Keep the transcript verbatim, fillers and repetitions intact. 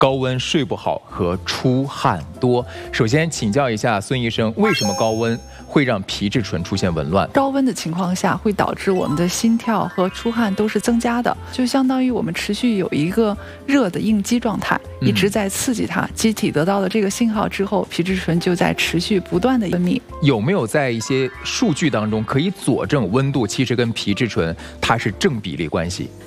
高温睡不好和出汗多。首先请教一下孙医生，为什么高温会让皮质醇出现紊乱？ 高温的情况下会导致我们的心跳和出汗都是增加的，就相当于我们持续有一个热的应激状态，一直在刺激它，机体得到了这个信号之后，皮质醇就在持续不断的分泌。 有没有在一些数据当中可以佐证温度其实跟皮质醇它是正比例关系？